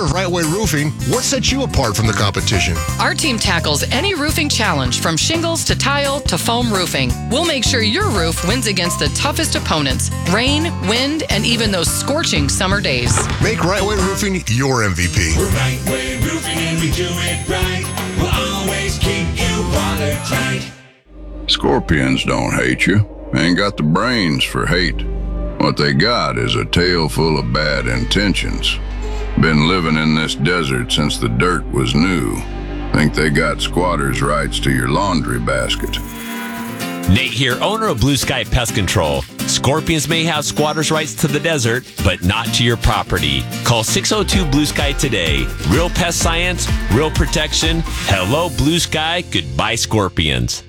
Right Way Roofing, what sets you apart from the competition? Our team tackles any roofing challenge from shingles to tile to foam roofing. We'll make sure your roof wins against the toughest opponents, rain, wind, and even those scorching summer days. Make Right Way Roofing your MVP. We're Right Way Roofing and we do it right. We'll always keep you watertight. Scorpions don't hate you. Ain't got the brains for hate. What they got is a tail full of bad intentions. Been living in this desert since the dirt was new. Think they got squatters' rights to your laundry basket. Nate here, owner of Blue Sky Pest Control. Scorpions may have squatters' rights to the desert, but not to your property. Call 602 Blue Sky today. Real pest science, real protection. Hello, Blue Sky. Goodbye, Scorpions.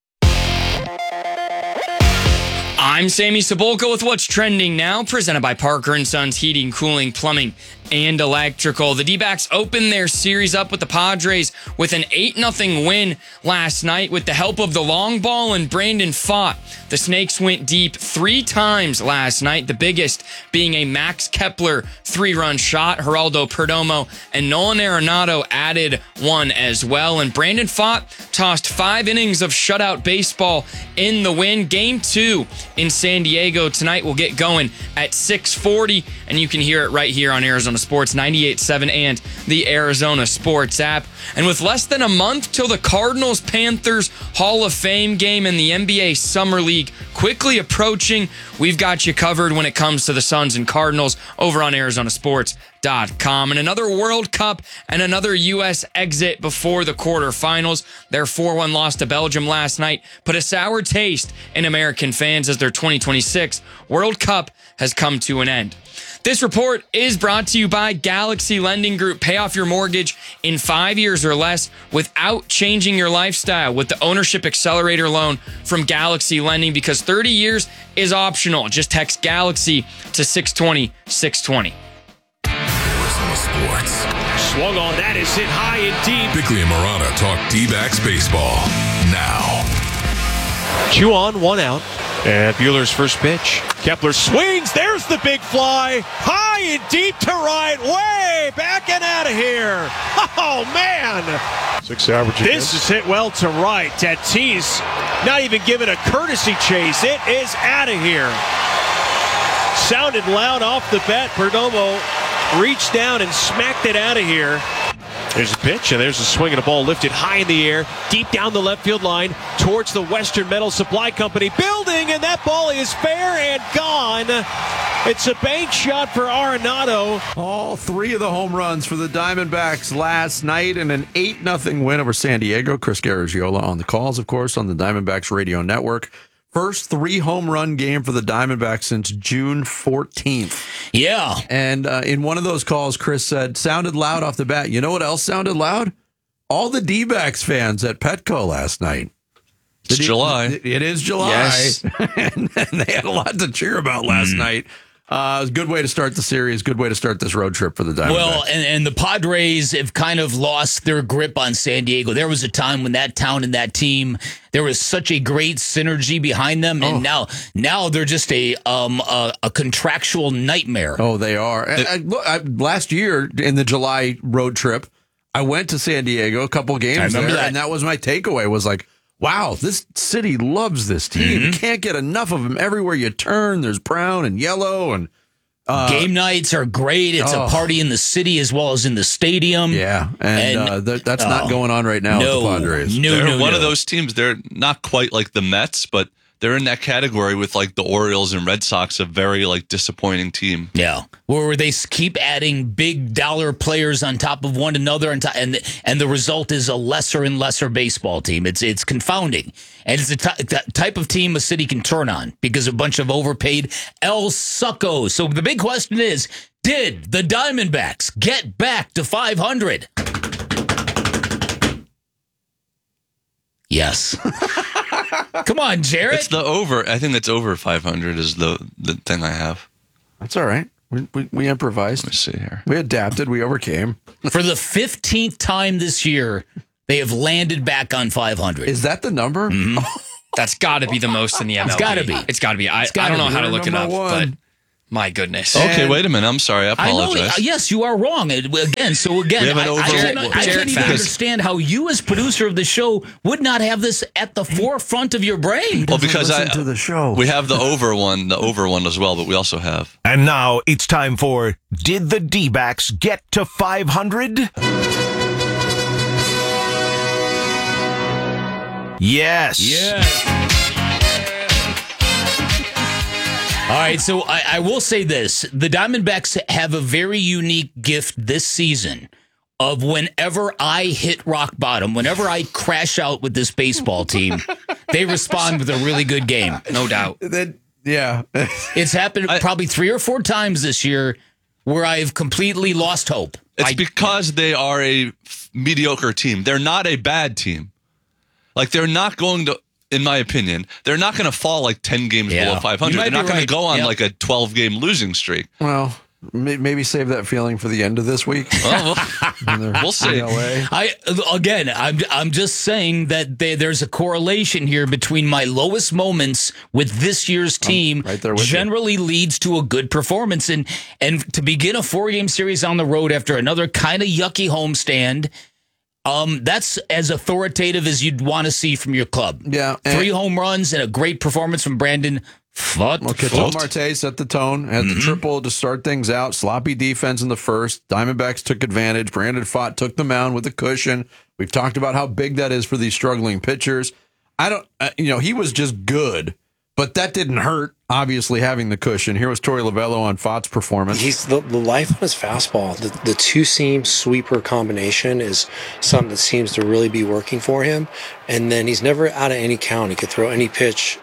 I'm Sammy Cebulka with What's Trending Now, presented by Parker & Sons Heating, Cooling, Plumbing, and Electrical. The D-backs opened their series up with the Padres with an 8-0 win last night with the help of the long ball and Brandon Pfaadt. The Snakes went deep 3 times last night, the biggest being a Max Kepler 3-run shot. Geraldo Perdomo and Nolan Arenado added one as well. And Brandon Pfaadt tossed 5 innings of shutout baseball in the win. Game 2 in San Diego tonight will get going at 6:40, and you can hear it right here on Arizona Sports 98.7 and the Arizona Sports app. And with less than a month till the Cardinals-Panthers Hall of Fame game and the NBA Summer League quickly approaching, we've got you covered when it comes to the Suns and Cardinals over on ArizonaSports.com. And another World Cup and another U.S. exit before the quarterfinals. Their 4-1 loss to Belgium last night put a sour taste in American fans as their 2026 World Cup has come to an end. This report is brought to you by Galaxy Lending Group. Pay off your mortgage in 5 years or less without changing your lifestyle with the Ownership Accelerator loan from Galaxy Lending, because 30 years is optional. Just text Galaxy to 620-620. Arizona Sports. Swung on, that is hit high and deep. Bickley and Murata talk D-backs baseball now. 2 on, 1 out. And Buehler's first pitch. Kepler swings. There's the big fly. High and deep to right. Way back and out of here. Oh, man. 6 average again. This is hit well to right. Tatis not even giving a courtesy chase. It is out of here. Sounded loud off the bat. Perdomo reached down and smacked it out of here. There's a pitch, and there's a swing and a ball lifted high in the air, deep down the left field line, towards the Western Metal Supply Company building, and that ball is fair and gone. It's a bank shot for Arenado. All 3 of the home runs for the Diamondbacks last night in an 8-0 win over San Diego. Chris Garagiola on the calls, of course, on the Diamondbacks radio network. First 3 home run game for the Diamondbacks since June 14th. Yeah. And in one of those calls, Chris said, sounded loud off the bat. You know what else sounded loud? All the D-backs fans at Petco last night. It's July. It is July. Yes. and they had a lot to cheer about last night. It was a good way to start the series, good way to start this road trip for the Diamondbacks. Well, and the Padres have kind of lost their grip on San Diego. There was a time when that town and that team, there was such a great synergy behind them, and now they're just a contractual nightmare. Oh, they are. Last year in the July road trip, I went to San Diego, a couple games there, and that was my takeaway, was like, wow, this city loves this team. You can't get enough of them. Everywhere you turn, there's brown and yellow. And game nights are great. It's a party in the city as well as in the stadium. Yeah, and that's not going on right now with the Padres. They're one of those teams. They're not quite like the Mets, but they're in that category with like the Orioles and Red Sox, a very like disappointing team. Yeah, where they keep adding big dollar players on top of one another, and the result is a lesser and lesser baseball team. It's confounding, and it's a type of team a city can turn on because a bunch of overpaid El Suckos. So the big question is, did the Diamondbacks get back to 500? Yes. Come on, Jared. It's the over. I think that's over 500 is the thing I have. That's all right. We improvised. Let me see here. We adapted. We overcame. For the 15th time this year, they have landed back on 500. Is that the number? Mm-hmm. That's got to be the most in the MLB. It's got to be. It's got to be. I don't know how to look it up, but My goodness. Okay, wait a minute. I'm sorry. I apologize. I know. Yes, you are wrong. Again, We have an I can't even understand how you, as producer of the show, would not have this at the forefront of your brain. Well, because to the show. We have the over one as well, but we also have. And now it's time for Did the D-backs get to 500? Yes. Yes. All right, so I will say this. The Diamondbacks have a very unique gift this season of whenever I hit rock bottom, whenever I crash out with this baseball team, they respond with a really good game. No doubt. Yeah. It's happened probably 3 or 4 times this year where I've completely lost hope. It's because they are a mediocre team. They're not a bad team. Like, they're not going to, in my opinion, they're not going to fall like 10 games below 500. They're not going to go on like a 12-game losing streak. Well, maybe save that feeling for the end of this week. We'll see. I'm just saying that there's a correlation here between my lowest moments with this year's team right there with generally leads to a good performance. And to begin a 4-game series on the road after another kind of yucky homestand, that's as authoritative as you'd want to see from your club. Yeah. 3 home runs and a great performance from Brandon Pfaadt. Ketel Marte set the tone, had the triple to start things out. Sloppy defense in the first. Diamondbacks took advantage. Brandon Pfaadt took the mound with a cushion. We've talked about how big that is for these struggling pitchers. He was just good, but that didn't hurt, obviously, having the cushion. Here was Torey Lovullo on Pfaadt's performance. He's the life on his fastball. The two-seam sweeper combination is something that seems to really be working for him. And then he's never out of any count. He could throw any pitch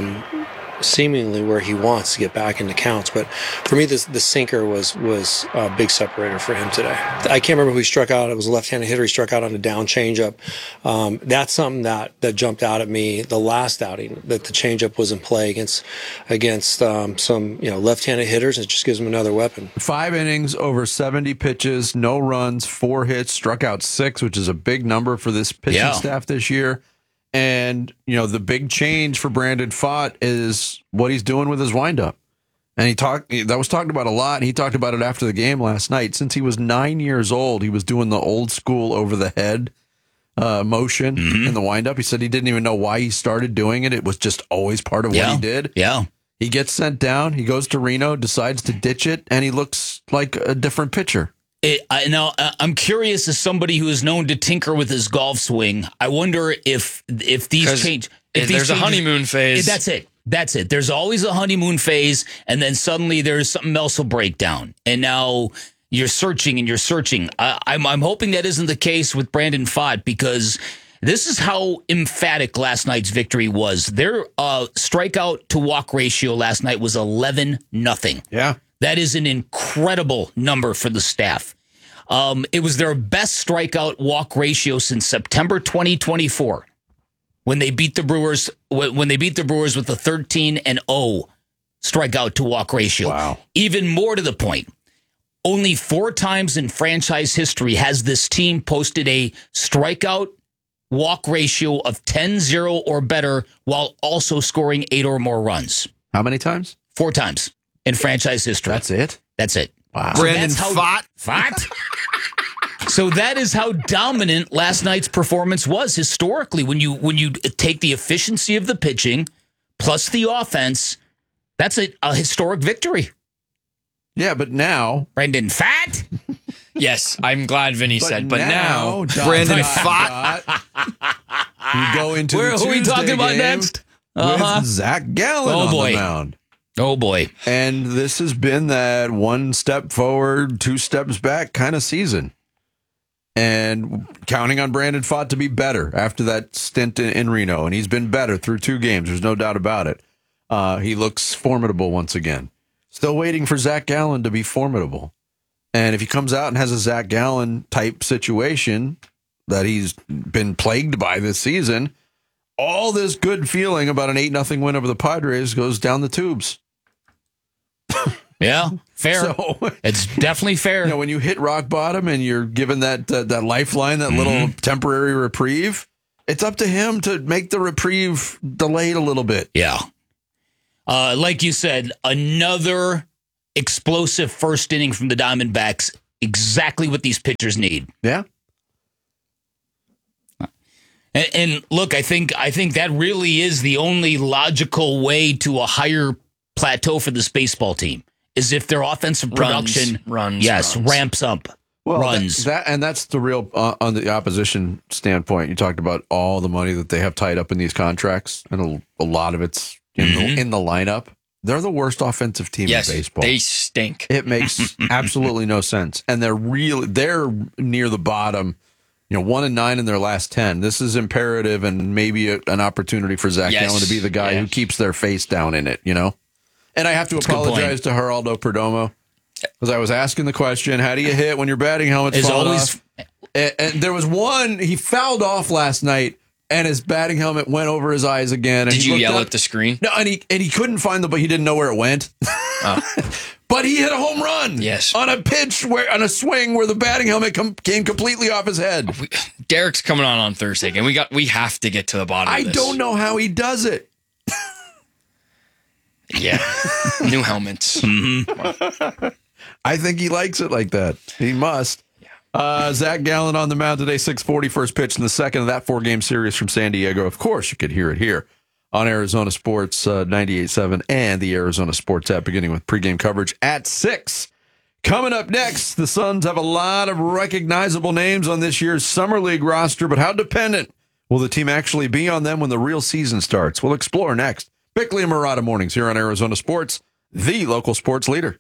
seemingly where he wants to get back into counts. But for me, the sinker was a big separator for him today. I can't remember who he struck out. It was a left-handed hitter. He struck out on a down changeup. That's something that jumped out at me the last outing, that the changeup was in play against some left-handed hitters. It just gives him another weapon. 5 innings, over 70 pitches, no runs, 4 hits, struck out 6, which is a big number for this pitching staff this year. And, the big change for Brandon Pfaadt is what he's doing with his windup. And that was talked about a lot. And he talked about it after the game last night. Since he was 9 years old, he was doing the old school over the head motion in the windup. He said he didn't even know why he started doing it. It was just always part of what he did. Yeah. He gets sent down. He goes to Reno, decides to ditch it, and he looks like a different pitcher. I'm curious, as somebody who is known to tinker with his golf swing, I wonder if these change. If there's a honeymoon phase. That's it. There's always a honeymoon phase, and then suddenly there's something else will break down. And now you're searching and you're searching. I'm hoping that isn't the case with Brandon Pfaadt, because this is how emphatic last night's victory was. Their strikeout to walk ratio last night was 11-0. Yeah. That is an incredible number for the staff. It was their best strikeout walk ratio since September 2024, when they beat the Brewers. When they beat the Brewers with a 13-0 strikeout to walk ratio. Wow. Even more to the point, only 4 times in franchise history has this team posted a strikeout walk ratio of 10-0 or better while also scoring 8 or more runs. How many times? 4 times in franchise history. That's it? That's it. Wow. Brandon Pfaadt? So that is how dominant last night's performance was historically. When you take the efficiency of the pitching plus the offense, that's a historic victory. Yeah, but now Brandon Pfaadt. Yes, I'm glad Vinny said. But now Brandon Pfaadt. You go into who are we talking about game next? With Zach Gallen on the mound. Oh, boy. And this has been that 1 step forward, 2 steps back kind of season. And counting on Brandon Pfaadt to be better after that stint in Reno. And he's been better through 2 games. There's no doubt about it. He looks formidable once again. Still waiting for Zach Gallen to be formidable. And if he comes out and has a Zach Gallen type situation that he's been plagued by this season, all this good feeling about an 8-0 win over the Padres goes down the tubes. Yeah, fair. So, it's definitely fair. When you hit rock bottom and you're given that lifeline, that little temporary reprieve, it's up to him to make the reprieve delayed a little bit. Yeah. Like you said, another explosive first inning from the Diamondbacks, exactly what these pitchers need. Yeah. And look, I think that really is the only logical way to a higher plateau for this baseball team, is if their offensive production ramps up. Well, runs. That's the real, on the opposition standpoint, you talked about all the money that they have tied up in these contracts, and a lot of it's in the lineup. They're the worst offensive team in baseball. They stink. It makes absolutely no sense. And they're near the bottom, 1-9 in their last 10. This is imperative and maybe an opportunity for Zach Gallen to be the guy who keeps their face down in it, And I have to apologize to Geraldo Perdomo, because I was asking the question, how do you hit when your batting helmet's falling off? And there was one, he fouled off last night, and his batting helmet went over his eyes again. And Did you yell at the screen? No, and he couldn't find but he didn't know where it went. But he hit a home run. Yes. On a pitch, on a swing where the batting helmet came completely off his head. Derek's coming on Thursday, and we have to get to the bottom of this. I don't know how he does it. Yeah. New helmets. Mm-hmm. I think he likes it like that. He must. Zach Gallen on the mound today, 6:40, first pitch in the second of that 4-game series from San Diego. Of course, you could hear it here on Arizona Sports 98.7 and the Arizona Sports app, beginning with pregame coverage at 6. Coming up next, the Suns have a lot of recognizable names on this year's Summer League roster, but how dependent will the team actually be on them when the real season starts? We'll explore next. Bickley and Murata mornings here on Arizona Sports, the local sports leader.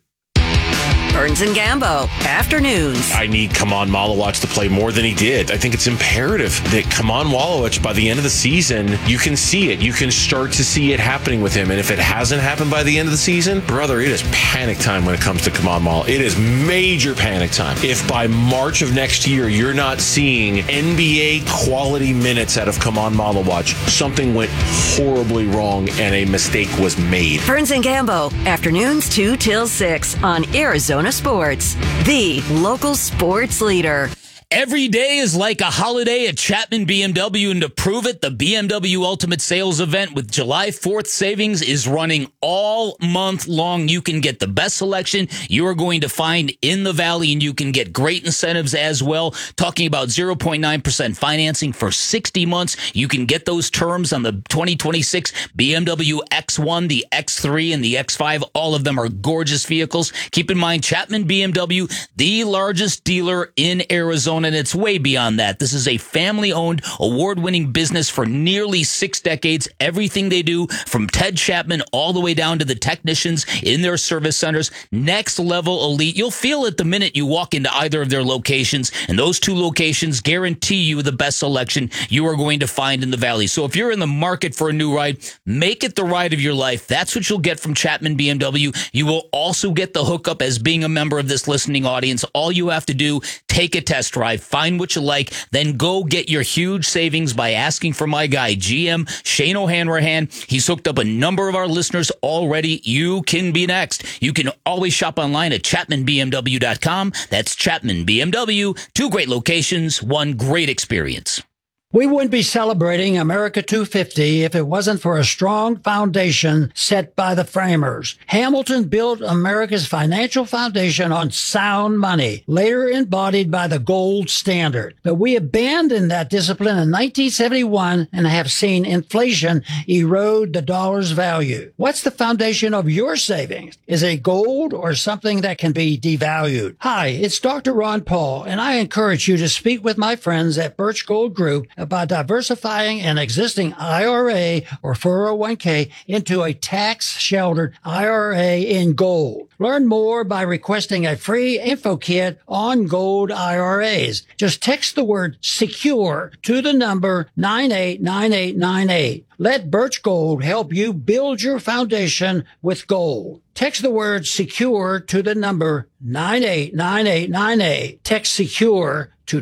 Burns and Gambo, afternoons. I need Kaman Malowich to play more than he did. I think it's imperative that Kaman Malowich, by the end of the season, you can see it. You can start to see it happening with him. And if it hasn't happened by the end of the season, brother, it is panic time when it comes to Kaman Malowich. It is major panic time. If by March of next year, you're not seeing NBA quality minutes out of Kaman Malowich, something went horribly wrong and a mistake was made. Burns and Gambo, afternoons 2 till 6 on Arizona Sports, the local sports leader. Every day is like a holiday at Chapman BMW, and to prove it, the BMW Ultimate Sales Event with July 4th savings is running all month long. You can get the best selection you are going to find in the Valley, and you can get great incentives as well. Talking about 0.9% financing for 60 months. You can get those terms on the 2026 BMW X1, the X3, and the X5. All of them are gorgeous vehicles. Keep in mind, Chapman BMW, the largest dealer in Arizona, and it's way beyond that. This is a family-owned, award-winning business for nearly 6 decades. Everything they do, from Ted Chapman all the way down to the technicians in their service centers, next-level elite. You'll feel it the minute you walk into either of their locations, and those 2 locations guarantee you the best selection you are going to find in the Valley. So if you're in the market for a new ride, make it the ride of your life. That's what you'll get from Chapman BMW. You will also get the hookup as being a member of this listening audience. All you have to do, take a test drive. Find what you like, then go get your huge savings by asking for my guy, GM Shane O'Hanrahan. He's hooked up a number of our listeners already. You can be next. You can always shop online at ChapmanBMW.com. That's Chapman BMW. 2 great locations, 1 great experience. We wouldn't be celebrating America 250 if it wasn't for a strong foundation set by the framers. Hamilton built America's financial foundation on sound money, later embodied by the gold standard. But we abandoned that discipline in 1971 and have seen inflation erode the dollar's value. What's the foundation of your savings? Is it gold or something that can be devalued? Hi, it's Dr. Ron Paul, and I encourage you to speak with my friends at Birch Gold Group about diversifying an existing IRA or 401k into a tax-sheltered IRA in gold. Learn more by requesting a free info kit on gold IRAs. Just text the word SECURE to the number 989898. Let Birch Gold help you build your foundation with gold. Text the word SECURE to the number 989898. Text SECURE to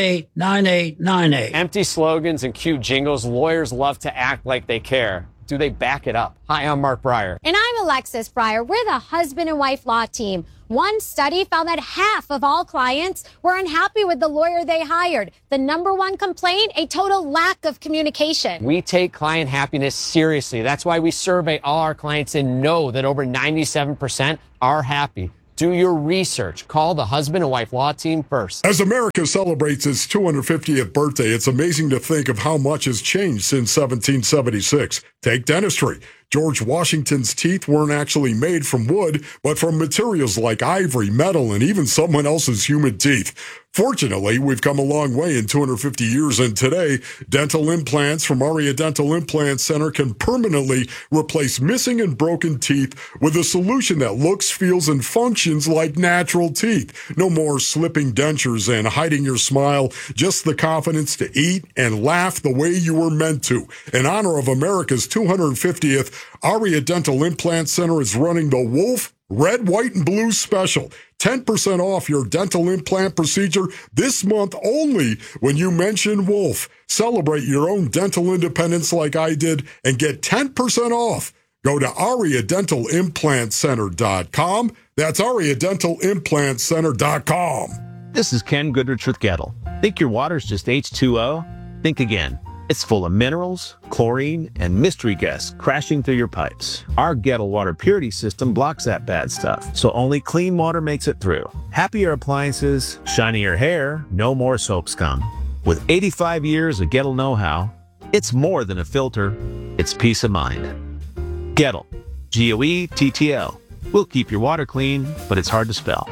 989898. Empty slogans and cute jingles. Lawyers love to act like they care. Do they back it up? Hi, I'm Mark Breyer. And I'm Alexis Breyer. We're the husband and wife law team. One study found that half of all clients were unhappy with the lawyer they hired. The number one complaint, a total lack of communication. We take client happiness seriously. That's why we survey all our clients and know that over 97% are happy. Do your research. Call the husband and wife law team first. As America celebrates its 250th birthday, it's amazing to think of how much has changed since 1776. Take dentistry. George Washington's teeth weren't actually made from wood, but from materials like ivory, metal, and even someone else's human teeth. Fortunately, we've come a long way in 250 years, and today, dental implants from Aria Dental Implant Center can permanently replace missing and broken teeth with a solution that looks, feels, and functions like natural teeth. No more slipping dentures and hiding your smile, just the confidence to eat and laugh the way you were meant to. In honor of America's 250th, Aria Dental Implant Center is running the Wolf Red, White, and Blue special. 10% off your dental implant procedure this month only when you mention Wolf. Celebrate your own dental independence like I did and get 10% off. Go to AriaDentalImplantCenter.com. That's AriaDentalImplantCenter.com. This is Ken Goodrich with Gettle. Think your water's just H2O? Think again. It's full of minerals, chlorine, and mystery guests crashing through your pipes. Our Gettle water purity system blocks that bad stuff, so only clean water makes it through. Happier appliances, shinier hair, no more soap scum. With 85 years of Gettle know-how, it's more than a filter, it's peace of mind. Gettle, G-O-E-T-T-L. We'll keep your water clean, but it's hard to spell.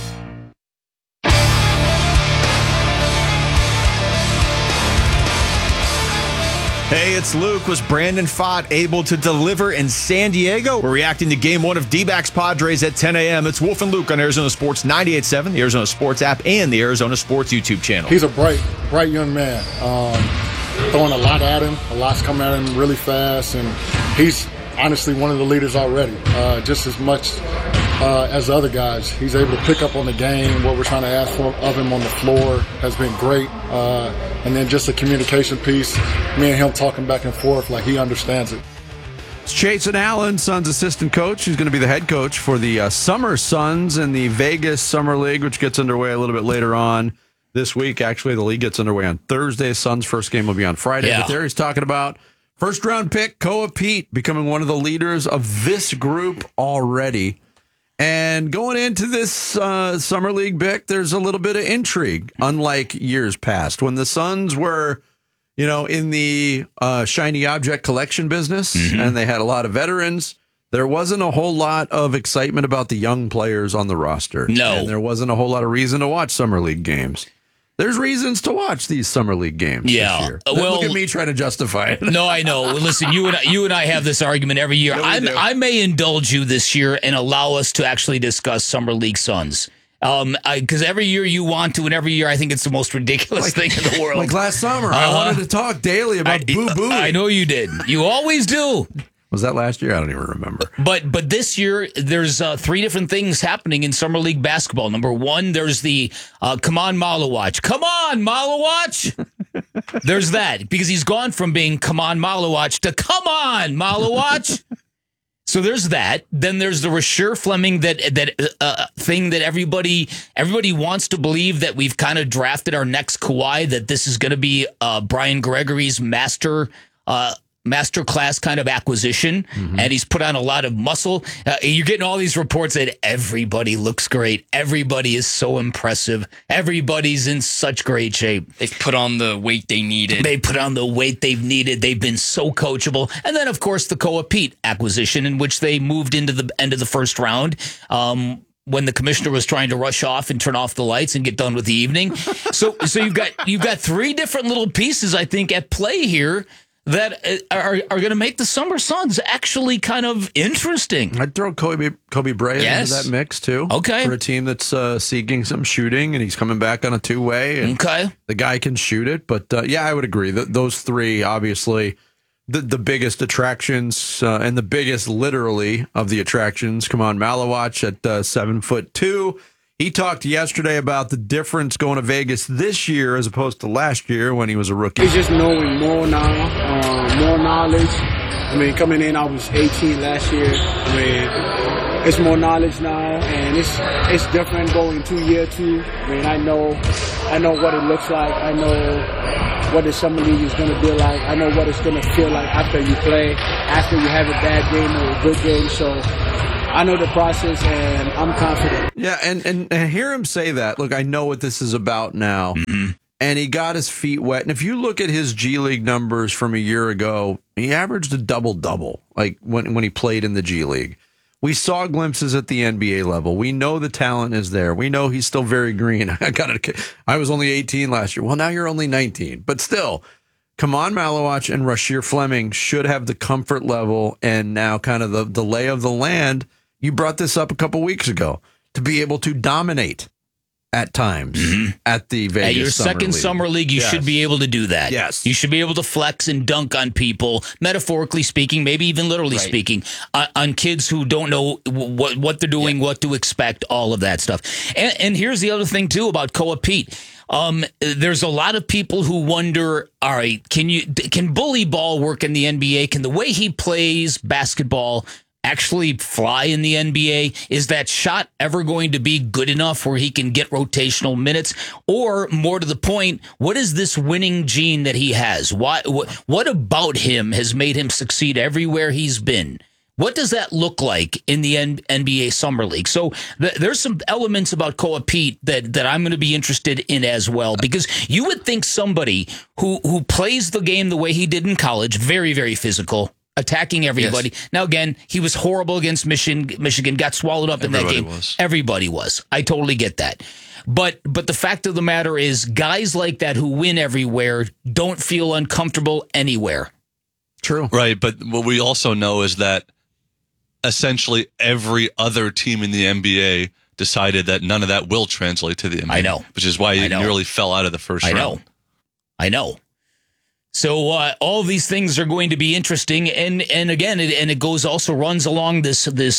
Hey, it's Luke. Was Brandon Pfaadt able to deliver in San Diego? We're reacting to Game 1 of D-backs Padres at 10 a.m. It's Wolf and Luke on Arizona Sports 98.7, the Arizona Sports app, and the Arizona Sports YouTube channel. He's a bright young man. Throwing a lot at him. A lot's coming at him really fast, and he's honestly one of the leaders already. Just as much as the other guys. He's able to pick up on the game. What we're trying to ask for of him on the floor has been great. And then just the communication piece, me and him talking back and forth like he understands it. It's Chasen Allen, Suns assistant coach. He's going to be the head coach for the Summer Suns in the Vegas Summer League, which gets underway a little bit later on this week. Actually, the league gets underway on Thursday. Suns' first game will be on Friday. Yeah. But there he's talking about first-round pick Koa Pete becoming one of the leaders of this group already. And going into this Summer League, Bick, there's a little bit of intrigue, unlike years past. When the Suns were, in the shiny object collection business, and they had a lot of veterans, there wasn't a whole lot of excitement about the young players on the roster. No. And there wasn't a whole lot of reason to watch Summer League games. There's reasons to watch these Summer League games this year. Well, look at me trying to justify it. No, I know. Listen, you and I have this argument every year. I may indulge you this year and allow us to actually discuss Summer League Suns. Because every year you want to, and every year I think it's the most ridiculous thing in the world. Like last summer, I wanted to talk daily about boo-boo. I know you did. You always do. Was that last year? I don't even remember. But this year, there's three different things happening in Summer League basketball. Number one, there's the Come On Malawach. Come on, Malawach! There's that, because he's gone from being Come On Malawach to Come On Malawach. So there's that. Then there's the Rasher Fleming that thing that everybody wants to believe that we've kind of drafted our next Kawhi, that this is going to be Brian Gregory's master class kind of acquisition, and he's put on a lot of muscle. You're getting all these reports that everybody looks great. Everybody is so impressive. Everybody's in such great shape. They've put on the weight they needed. They put on the weight they've needed. They've been so coachable. And then, of course, the Koa Pete acquisition, in which they moved into the end of the first round. When the commissioner was trying to rush off and turn off the lights and get done with the evening. So you've got three different little pieces, I think, at play here that are going to make the Summer Suns actually kind of interesting. I'd throw Kobe Bryant into that mix, too. Okay. For a team that's seeking some shooting, and he's coming back on a two-way. And okay. The guy can shoot it. But, I would agree. Those three, obviously, the biggest attractions, and the biggest, literally, of the attractions. Come on, Malawach at 7'2". He talked yesterday about the difference going to Vegas this year as opposed to last year when he was a rookie. He's just knowing more now, more knowledge. I mean, coming in, I was 18 last year. I mean, it's more knowledge now, and it's different going to year 2. I mean, I know what it looks like. I know what the summer league is going to be like. I know what it's going to feel like after you play, after you have a bad game or a good game. So I know the process, and I'm confident. Yeah, and hear him say that. Look, I know what this is about now. Mm-hmm. And he got his feet wet. And if you look at his G League numbers from a year ago, he averaged a double-double, like when he played in the G League. We saw glimpses at the NBA level. We know the talent is there. We know he's still very green. I was only 18 last year. Well, now you're only 19. But still, Kamon Malawach and Rasheer Fleming should have the comfort level and now kind of the lay of the land. You brought this up a couple weeks ago, to be able to dominate at times at the Vegas at your second summer league, you should be able to do that. Yes. You should be able to flex and dunk on people, metaphorically speaking, maybe even literally speaking, on kids who don't know what they're doing, what to expect, all of that stuff. And here's the other thing, too, about Koa Pete. There's a lot of people who wonder, all right, can bully ball work in the NBA? Can the way he plays basketball actually fly in the NBA? Is that shot ever going to be good enough where he can get rotational minutes? Or more to the point, what is this winning gene that he has? What about him has made him succeed everywhere he's been? What does that look like in the NBA Summer League? So there's some elements about Koa Pete that I'm going to be interested in as well, because you would think somebody who plays the game the way he did in college, very, very physical, attacking everybody. Yes. Now, again, he was horrible against Michigan, got swallowed up in that game. Everybody was. I totally get that. But the fact of the matter is, guys like that who win everywhere don't feel uncomfortable anywhere. True. Right, but what we also know is that essentially every other team in the NBA decided that none of that will translate to the NBA. I know. Which is why he nearly fell out of the first round. I know. So all these things are going to be interesting, and again, it runs along this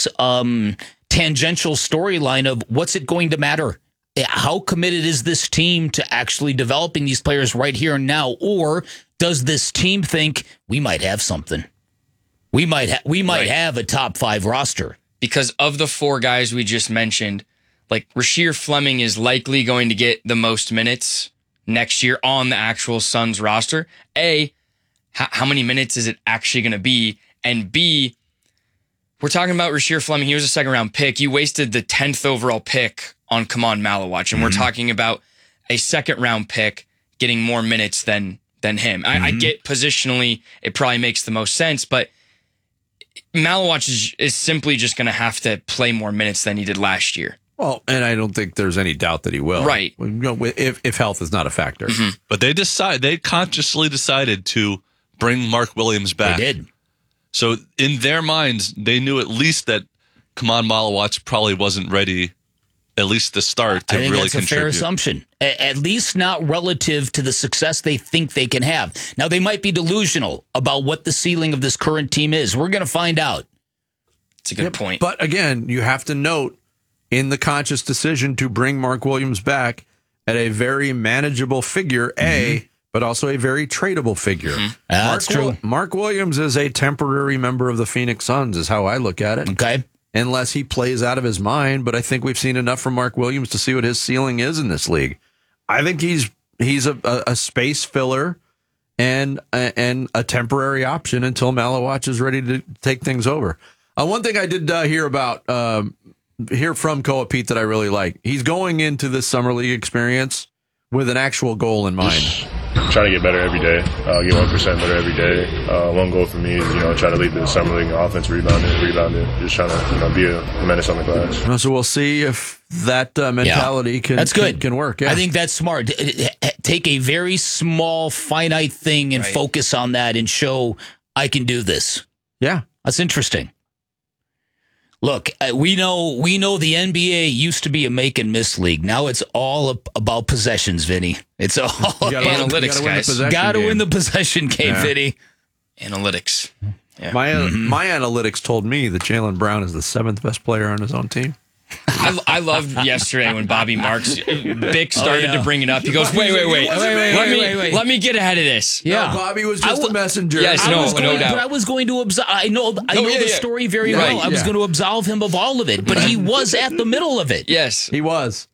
tangential storyline of what's it going to matter? How committed is this team to actually developing these players right here and now, or does this team think we might have something? We might have a top 5 roster because of the 4 guys we just mentioned. Like Rasheer Fleming is likely going to get the most minutes next year on the actual Suns roster. A, how many minutes is it actually going to be? And B, we're talking about Rasheer Fleming. He was a 2nd-round pick. You wasted the 10th overall pick on Kamon Malawach, and we're talking about a 2nd-round pick getting more minutes than him. I get positionally it probably makes the most sense, but Malawach is simply just going to have to play more minutes than he did last year. Well, and I don't think there's any doubt that he will. Right. If health is not a factor. Mm-hmm. But they consciously decided to bring Mark Williams back. They did. So in their minds, they knew at least that Kamon Malawach probably wasn't ready, at least to start, to really contribute. I think that's a fair assumption. At least not relative to the success they think they can have. Now, they might be delusional about what the ceiling of this current team is. We're going to find out. It's a good point. But again, you have to note, in the conscious decision to bring Mark Williams back at a very manageable figure, but also a very tradable figure. That's true. Mark Williams is a temporary member of the Phoenix Suns, is how I look at it. Okay. Unless he plays out of his mind, but I think we've seen enough from Mark Williams to see what his ceiling is in this league. I think he's a space filler and a temporary option until Malawach is ready to take things over. One thing I did hear from Koa Pete that I really like. He's going into this summer league experience with an actual goal in mind. Just trying to get better every day, get 1% better every day. One goal for me is, try to lead the summer league in offense, rebounding, just trying to be a menace on the glass. So we'll see if that mentality can work. Yeah. I think that's smart. Take a very small, finite thing and focus on that and show I can do this. Yeah. That's interesting. Look, we know the NBA used to be a make and miss league. Now it's all about possessions, Vinny. It's all about analytics, guys. Got to win the possession game, Vinny. Analytics. Yeah. My analytics told me that Jaylen Brown is the 7th best player on his own team. I loved yesterday when Bobby Marks, Bick started to bring it up. He goes, wait. Let me get ahead of this. Yeah. No, Bobby was just a messenger. Yes, no doubt. But I was going to absolve. I know the story very well. I was going to absolve him of all of it, but he was at the middle of it. Yes. He was.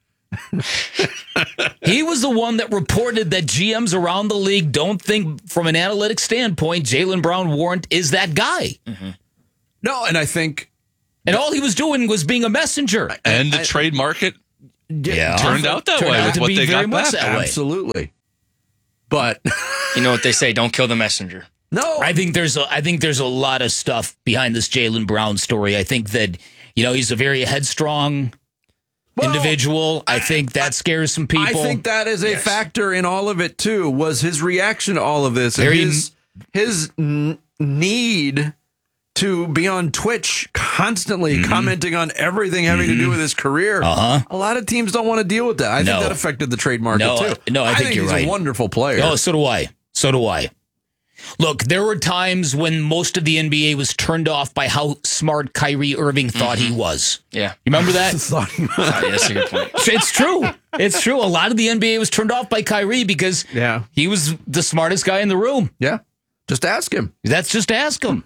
He was the one that reported that GMs around the league don't think, from an analytic standpoint, Jaylen Brown Warrant is that guy. Mm-hmm. No, and I think... And all he was doing was being a messenger. And the trade market turned out that way with what they got back. Absolutely. But you know what they say, don't kill the messenger. No. I think there's a lot of stuff behind this Jaylen Brown story. I think that, he's a very headstrong individual. I think that scares some people. I think that is a factor in all of it too, was his reaction to all of this. And his need to be on Twitch constantly commenting on everything having to do with his career. A lot of teams don't want to deal with that. I think that affected the trade market too. I think you're he's right. A wonderful player. Oh, so do I. Look, there were times when most of the NBA was turned off by how smart Kyrie Irving thought he was. Yeah. You remember that? That's a good point. It's true. It's true. A lot of the NBA was turned off by Kyrie because he was the smartest guy in the room. Yeah. Just ask him. Just ask him.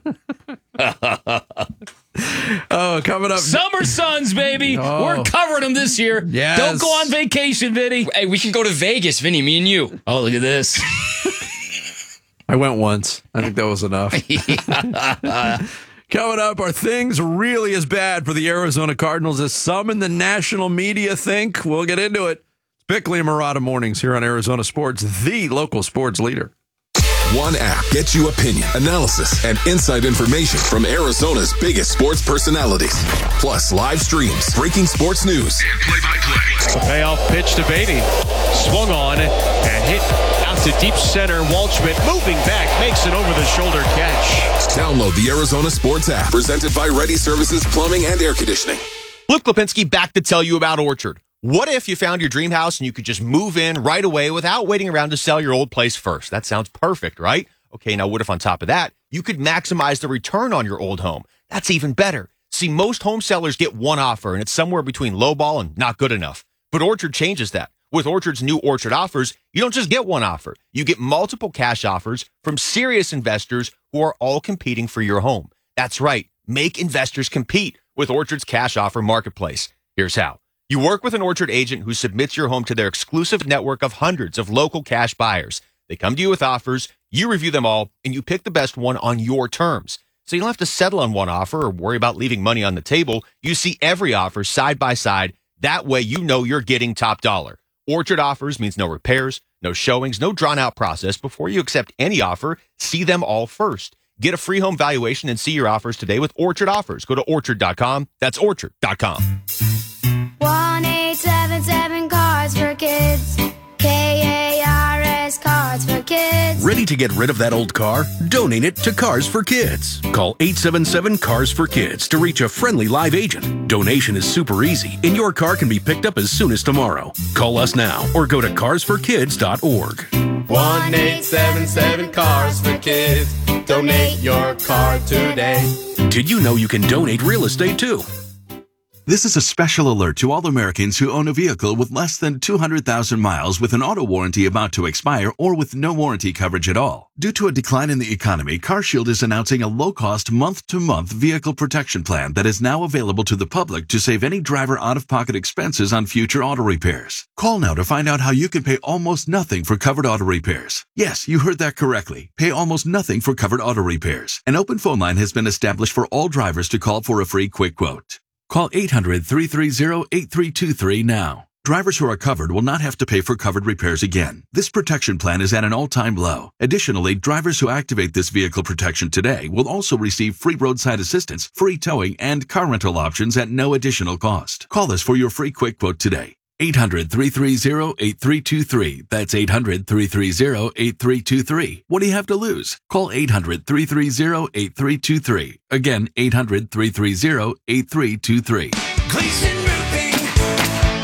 Coming up. Summer Suns, baby. Oh. We're covering them this year. Yes. Don't go on vacation, Vinny. Hey, we can go to Vegas, Vinny, me and you. Oh, look at this. I went once. I think that was enough. Coming up, are things really as bad for the Arizona Cardinals as some in the national media think? We'll get into it. It's Bickley and Murata Mornings here on Arizona Sports, the local sports leader. One app gets you opinion, analysis, and inside information from Arizona's biggest sports personalities. Plus live streams, breaking sports news, and play-by-play. Payoff pitch to Beatty. Swung on and hit out to deep center. Waldschmidt moving back, makes an over-the-shoulder catch. Download the Arizona Sports app, presented by Ready Services Plumbing and Air Conditioning. Luke Lipinski back to tell you about Orchard. What if you found your dream house and you could just move in right away without waiting around to sell your old place first? That sounds perfect, right? Okay, now what if on top of that, you could maximize the return on your old home? That's even better. See, most home sellers get one offer, and it's somewhere between lowball and not good enough. But Orchard changes that. With Orchard's new Orchard offers, you don't just get one offer. You get multiple cash offers from serious investors who are all competing for your home. That's right. Make investors compete with Orchard's cash offer marketplace. Here's how. You work with an Orchard agent who submits your home to their exclusive network of hundreds of local cash buyers. They come to you with offers, you review them all, and you pick the best one on your terms. So you don't have to settle on one offer or worry about leaving money on the table. You see every offer side by side. That way you know you're getting top dollar. Orchard offers means no repairs, no showings, no drawn-out process. Before you accept any offer, see them all first. Get a free home valuation and see your offers today with Orchard Offers. Go to Orchard.com. That's Orchard.com. 1-877 Cards for Kids. KARS Cards for Kids. Ready to get rid of that old car? Donate it to Cars for Kids. Call 877 Cars for Kids to reach a friendly live agent. Donation is super easy, and your car can be picked up as soon as tomorrow. Call us now or go to carsforkids.org. 1-877 Cars for Kids. Donate your car today. Did you know you can donate real estate too? This is a special alert to all Americans who own a vehicle with less than 200,000 miles with an auto warranty about to expire or with no warranty coverage at all. Due to a decline in the economy, CarShield is announcing a low-cost month-to-month vehicle protection plan that is now available to the public to save any driver out-of-pocket expenses on future auto repairs. Call now to find out how you can pay almost nothing for covered auto repairs. Yes, you heard that correctly. Pay almost nothing for covered auto repairs. An open phone line has been established for all drivers to call for a free quick quote. Call 800-330-8323 now. Drivers who are covered will not have to pay for covered repairs again. This protection plan is at an all-time low. Additionally, drivers who activate this vehicle protection today will also receive free roadside assistance, free towing, and car rental options at no additional cost. Call us for your free quick quote today. 800-330-8323. That's 800-330-8323. What do you have to lose? Call 800-330-8323. Again, 800-330-8323. Gleason Roofing.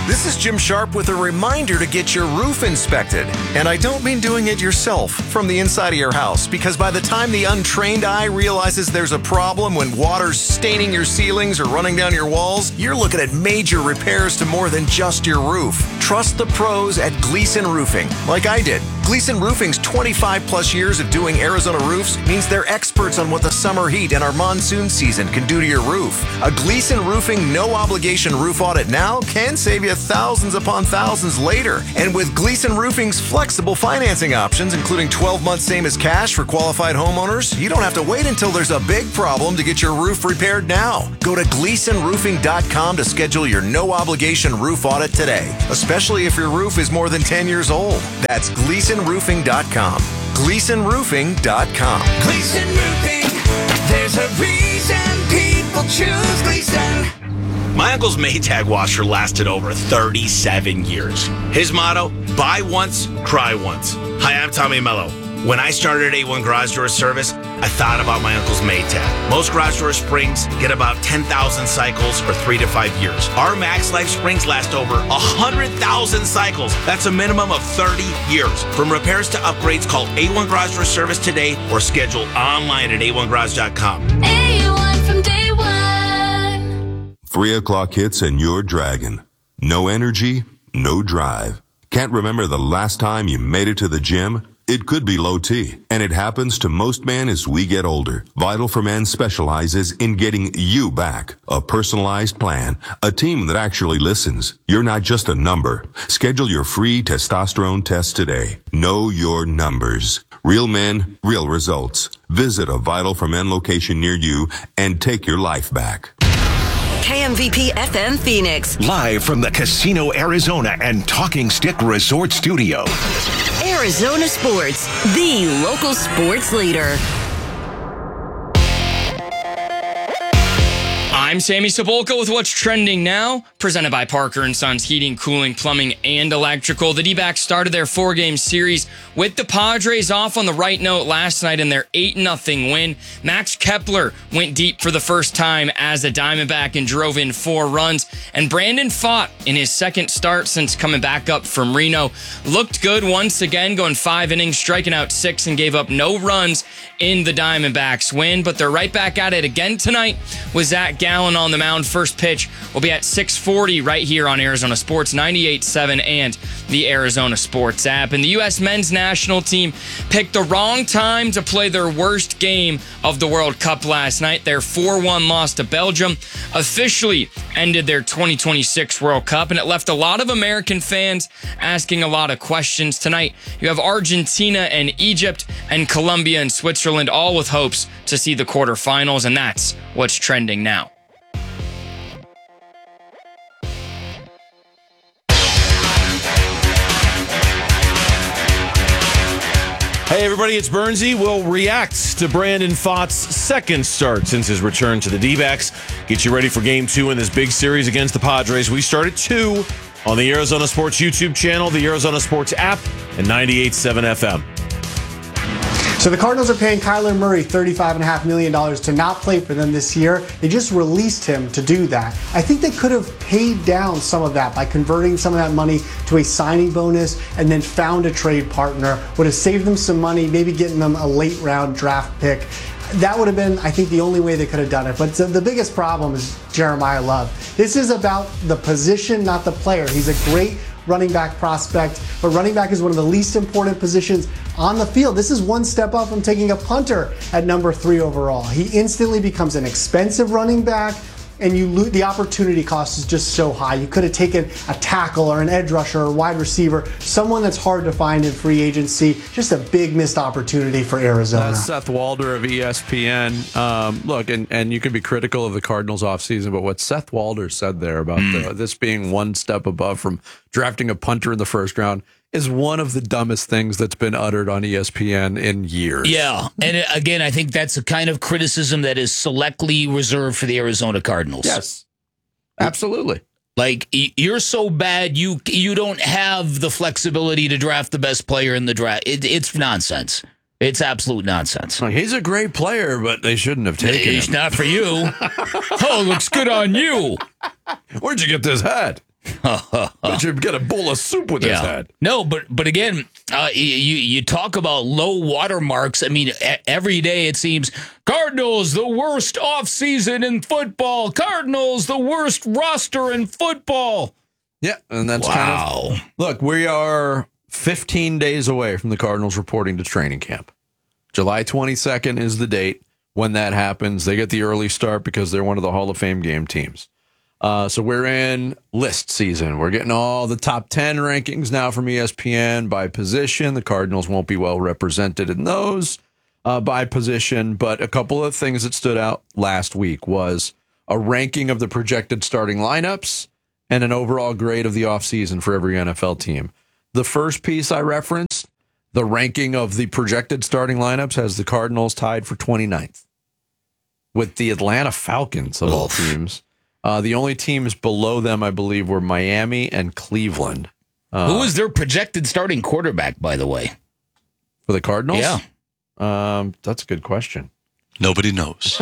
This is Jim Sharp with a reminder to get your roof inspected. And I don't mean doing it yourself from the inside of your house, because by the time the untrained eye realizes there's a problem when water's staining your ceilings or running down your walls, you're looking at major repairs to more than just your roof. Trust the pros at Gleason Roofing, like I did. Gleason Roofing's 25 plus years of doing Arizona roofs means they're experts on what the summer heat and our monsoon season can do to your roof. A Gleason Roofing no-obligation roof audit now can save you thousands upon thousands later. And with Gleason Roofing's flexible financing options, including 12 months same as cash for qualified homeowners, you don't have to wait until there's a big problem to get your roof repaired now. Go to GleasonRoofing.com to schedule your no-obligation roof audit today, especially if your roof is more than 10 years old. That's GleasonRoofing.com. GleasonRoofing.com. Gleason Roofing, there's a reason people choose Gleason. My uncle's Maytag washer lasted over 37 years. His motto, buy once, cry once. Hi, I'm Tommy Mello. When I started at A1 Garage Door Service, I thought about my uncle's Maytag. Most garage door springs get about 10,000 cycles for 3 to 5 years. Our Max Life springs last over 100,000 cycles. That's a minimum of 30 years. From repairs to upgrades, call A1 Garage Door Service today or schedule online at a1garage.com. A1 from day one. 3 o'clock hits and you're dragging. No energy, no drive. Can't remember the last time you made it to the gym? It could be low T, and it happens to most men as we get older. Vital for Men specializes in getting you back. A personalized plan, a team that actually listens. You're not just a number. Schedule your free testosterone test today. Know your numbers. Real men, real results. Visit a Vital for Men location near you and take your life back. KMVP FM Phoenix. Live from the Casino Arizona and Talking Stick Resort Studio. Arizona Sports, the local sports leader. I'm Sammy Cebulka with What's Trending Now, presented by Parker & Sons Heating, Cooling, Plumbing, and Electrical. The D-backs started their 4-game series with the Padres off on the right note last night in their 8-0 win. Max Kepler went deep for the first time as a Diamondback and drove in 4 runs. And Brandon Pfaadt, in his second start since coming back up from Reno, looked good once again, going 5 innings, striking out 6, and gave up no runs in the Diamondbacks win. But they're right back at it again tonight with Zach Gallen on the mound. First pitch will be at 6:40 right here on Arizona Sports 98.7 and the Arizona Sports app. And the U.S. men's national team picked the wrong time to play their worst game of the World Cup last night. Their 4-1 loss to Belgium officially ended their 2026 World Cup, and it left a lot of American fans asking a lot of questions. Tonight, you have Argentina and Egypt and Colombia and Switzerland, all with hopes to see the quarterfinals, and that's what's trending now. Hey everybody, it's Bernsey. We'll react to Brandon Pfaadt's second start since his return to the D-backs. Get you ready for Game 2 in this big series against the Padres. We start at 2 on the Arizona Sports YouTube channel, the Arizona Sports app, and 98.7 FM. So the Cardinals are paying Kyler Murray $35.5 million to not play for them this year. They just released him to do that. I think they could have paid down some of that by converting some of that money to a signing bonus and then found a trade partner. Would have saved them some money, maybe getting them a late round draft pick. That would have been, I think, the only way they could have done it. But the biggest problem is Jeremiah Love. This is about the position, not the player. He's a great running back prospect, but running back is one of the least important positions on the field. This is one step up from taking a punter at number 3 overall. He instantly becomes an expensive running back, and the opportunity cost is just so high. You could have taken a tackle or an edge rusher or wide receiver, someone that's hard to find in free agency. Just a big missed opportunity for Arizona. That's Seth Walder of ESPN. Look, and you can be critical of the Cardinals offseason, but what Seth Walder said there about this being one step above from drafting a punter in the first round is one of the dumbest things that's been uttered on ESPN in years. Yeah, and again, I think that's a kind of criticism that is selectly reserved for the Arizona Cardinals. Yes, absolutely. Like, you're so bad, you don't have the flexibility to draft the best player in the draft. It's nonsense. It's absolute nonsense. He's a great player, but they shouldn't have taken him. He's not for you. Oh, looks good on you. Where'd you get this hat? But you'd get a bowl of soup with his head. No, but again, you talk about low watermarks. I mean, every day it seems Cardinals the worst offseason in football. Cardinals the worst roster in football. Yeah, and that's kind of look. We are 15 days away from the Cardinals reporting to training camp. July 22nd is the date when that happens. They get the early start because they're one of the Hall of Fame game teams. So we're in list season. We're getting all the top 10 rankings now from ESPN by position. The Cardinals won't be well represented in those by position, but a couple of things that stood out last week was a ranking of the projected starting lineups and an overall grade of the offseason for every NFL team. The first piece I referenced, the ranking of the projected starting lineups, has the Cardinals tied for 29th with the Atlanta Falcons of all teams. The only teams below them, I believe, were Miami and Cleveland. Who is their projected starting quarterback, by the way? For the Cardinals? Yeah. That's a good question. Nobody knows.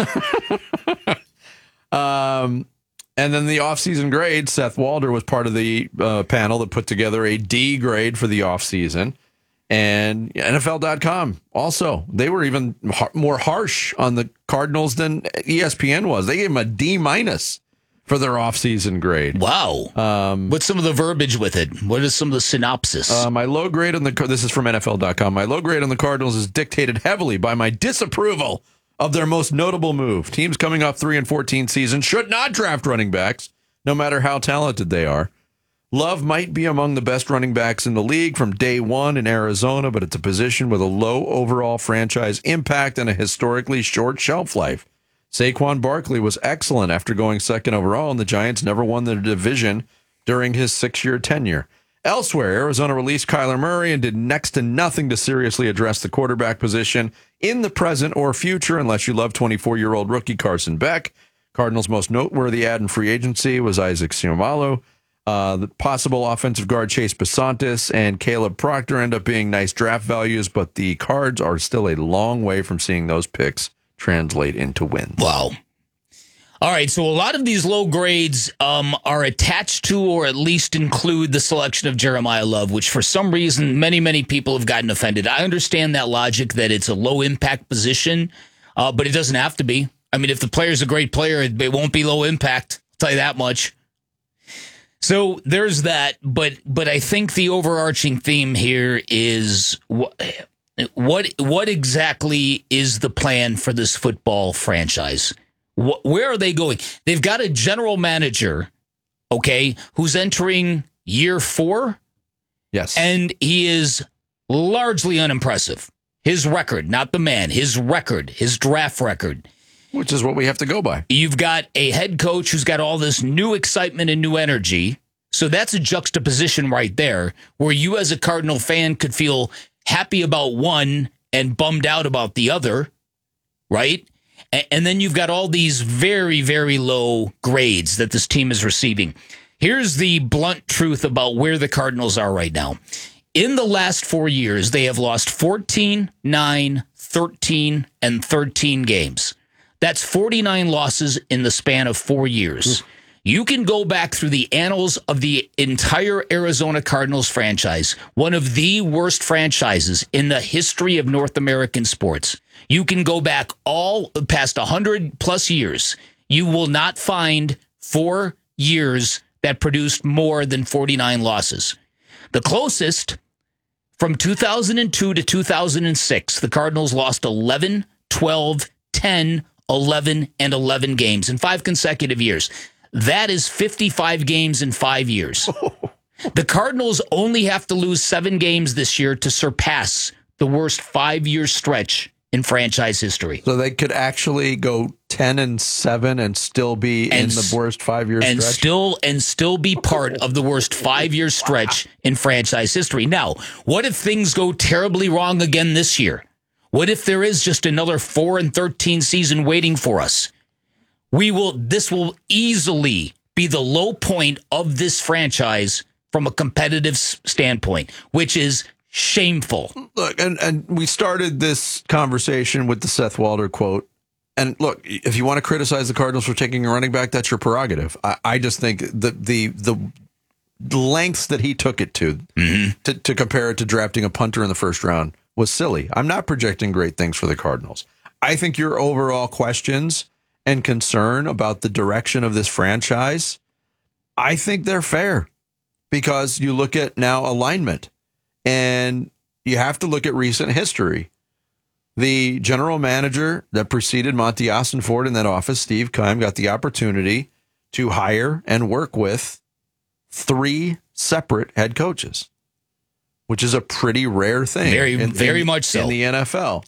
And then the offseason grade, Seth Walder was part of the panel that put together a D grade for the offseason. And NFL.com also, they were even more harsh on the Cardinals than ESPN was. They gave them a D- for their offseason grade. Wow. What's some of the verbiage with it? What is some of the synopsis? My low grade on this is from NFL.com. My low grade on the Cardinals is dictated heavily by my disapproval of their most notable move. Teams coming off 3-14 season should not draft running backs, no matter how talented they are. Love might be among the best running backs in the league from day one in Arizona, but it's a position with a low overall franchise impact and a historically short shelf life. Saquon Barkley was excellent after going second overall, and the Giants never won the division during his 6-year tenure. Elsewhere, Arizona released Kyler Murray and did next to nothing to seriously address the quarterback position in the present or future, unless you love 24-year-old rookie Carson Beck. Cardinals' most noteworthy ad in free agency was Isaac Seumalo. The possible offensive guard Chase Besantis and Caleb Proctor end up being nice draft values, but the Cards are still a long way from seeing those picks translate into wins. Wow. All right, so a lot of these low grades are attached to or at least include the selection of Jeremiah Love, which for some reason many people have gotten offended. I understand that logic that it's a low-impact position, but it doesn't have to be. I mean, if the player's a great player, it won't be low impact. I'll tell you that much. So there's that, but I think the overarching theme here is what exactly is the plan for this football franchise? Where are they going? They've got a general manager, okay, who's entering year 4. Yes. And he is largely unimpressive. His record, not the man, his record, his draft record. Which is what we have to go by. You've got a head coach who's got all this new excitement and new energy. So that's a juxtaposition right there where you as a Cardinal fan could feel happy about one and bummed out about the other, right? And then you've got all these very, very low grades that this team is receiving. Here's the blunt truth about where the Cardinals are right now. In the last 4 years, they have lost 14, 9, 13, and 13 games. That's 49 losses in the span of 4 years. You can go back through the annals of the entire Arizona Cardinals franchise, one of the worst franchises in the history of North American sports. You can go back all past 100 plus years. You will not find 4 years that produced more than 49 losses. The closest, from 2002 to 2006, the Cardinals lost 11, 12, 10, 11, and 11 games in 5 consecutive years. That is 55 games in 5 years. The Cardinals only have to lose 7 games this year to surpass the worst 5-year stretch in franchise history. So they could actually go 10-7 and still be in the worst 5-year stretch? And still be part of the worst 5-year stretch in franchise history. Now, what if things go terribly wrong again this year? What if there is just another 4-13 season waiting for us? This will easily be the low point of this franchise from a competitive standpoint, which is shameful. Look, and we started this conversation with the Seth Walder quote. And look, if you want to criticize the Cardinals for taking a running back, that's your prerogative. I just think that the lengths that he took it to compare it to drafting a punter in the first round was silly. I'm not projecting great things for the Cardinals. I think your overall questions and concern about the direction of this franchise, I think they're fair because you look at now alignment and you have to look at recent history. The general manager that preceded Monty Ossenfort in that office, Steve Keim, got the opportunity to hire and work with 3 separate head coaches, which is a pretty rare thing. Very much so. In the NFL.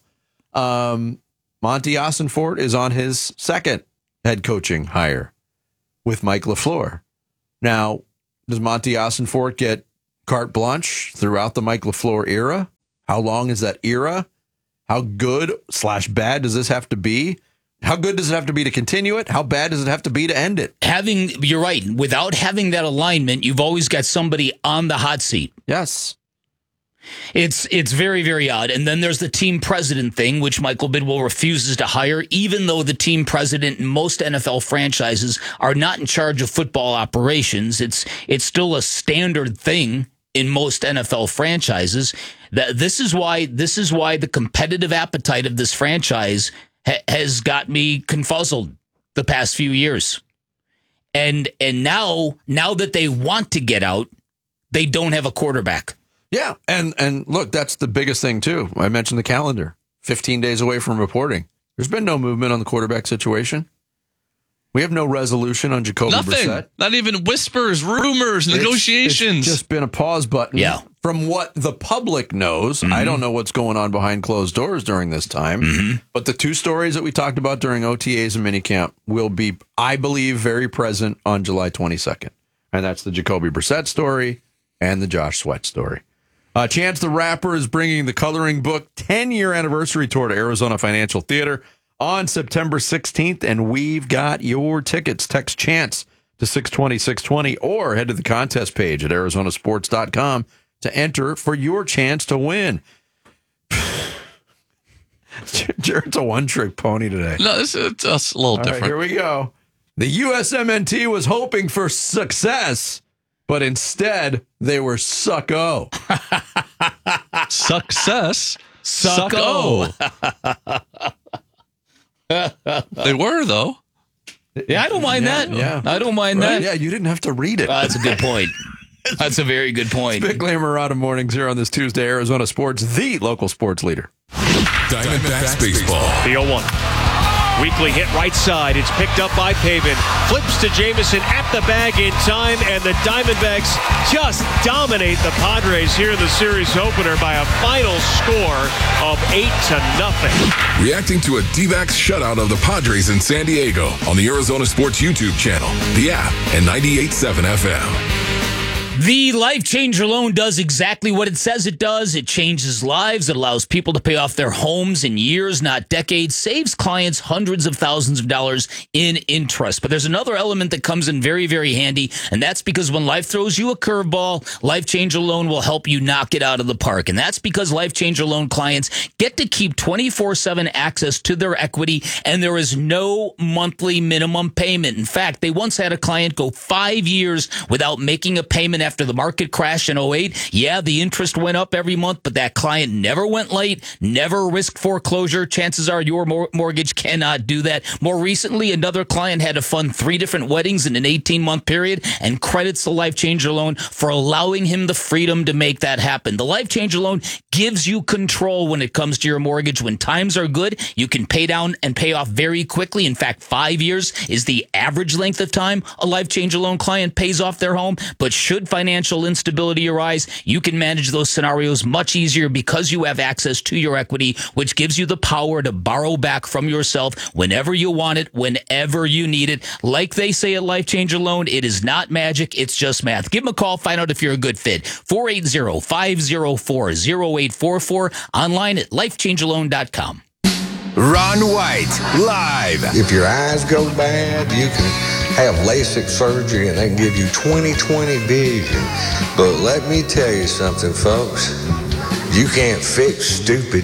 Monty Ossenfort is on his second head coaching hire with Mike LaFleur. Now, does Monty Ossenfort get carte blanche throughout the Mike LaFleur era? How long is that era? How good/bad does this have to be? How good does it have to be to continue it? How bad does it have to be to end it? You're right. Without having that alignment, you've always got somebody on the hot seat. Yes. It's very, very odd. And then there's the team president thing, which Michael Bidwell refuses to hire, even though the team president in most NFL franchises are not in charge of football operations. It's still a standard thing in most NFL franchises. This is why the competitive appetite of this franchise has got me confuzzled the past few years. And now that they want to get out, they don't have a quarterback. Yeah, and look, that's the biggest thing, too. I mentioned the calendar. 15 days away from reporting. There's been no movement on the quarterback situation. We have no resolution on Jacoby Brissett. Not even whispers, rumors, negotiations. It's just been a pause button. Yeah. From what the public knows, I don't know what's going on behind closed doors during this time, but the 2 stories that we talked about during OTAs and minicamp will be, I believe, very present on July 22nd. And that's the Jacoby Brissett story and the Josh Sweat story. Chance the Rapper is bringing the Coloring Book 10-year anniversary tour to Arizona Financial Theater on September 16th, and we've got your tickets. Text Chance to 620-620 or head to the contest page at arizonasports.com to enter for your chance to win. Jared's a one-trick pony today. No, it's a little different. Right, here we go. The USMNT was hoping for success, but instead they were suck-o. Success? Suck-o. They were, though. Yeah, I don't mind that. Yeah. I don't mind that. Yeah, you didn't have to read it. That's a good point. That's a very good point. Big Clay Murata mornings here on this Tuesday. Arizona Sports, the local sports leader. Diamondbacks baseball. The 0-1. Weekly hit right side. It's picked up by Pavin. Flips to Jamison at the bag in time, and the Diamondbacks just dominate the Padres here in the series opener by a final score of 8-0. Reacting to a D-backs shutout of the Padres in San Diego on the Arizona Sports YouTube channel, the app, and 98.7 FM. The Life Changer loan does exactly what it says it does. It changes lives. It allows people to pay off their homes in years, not decades, saves clients hundreds of thousands of dollars in interest. But there's another element that comes in very, very handy, and that's because when life throws you a curveball, Life Changer loan will help you knock it out of the park. And that's because Life Changer loan clients get to keep 24/7 access to their equity, and there is no monthly minimum payment. In fact, they once had a client go 5 years without making a payment after the market crash in 2008. Yeah, the interest went up every month, but that client never went late, never risked foreclosure. Chances are your mortgage cannot do that. More recently, another client had to fund 3 different weddings in an 18-month period and credits the Life Changer loan for allowing him the freedom to make that happen. The Life Changer loan gives you control when it comes to your mortgage. When times are good, you can pay down and pay off very quickly. In fact, 5 years is the average length of time a Life Changer loan client pays off their home. But should financial instability arise, you can manage those scenarios much easier because you have access to your equity, which gives you the power to borrow back from yourself whenever you want it, whenever you need it. Like they say at Life Changer Loan, it is not magic, it's just math. Give them a call, find out if you're a good fit. 480-504-0844, online at lifechangerloan.com. Ron White, live. If your eyes go bad, you can have LASIK surgery and they can give you 20/20 vision. But let me tell you something, folks. You can't fix stupid.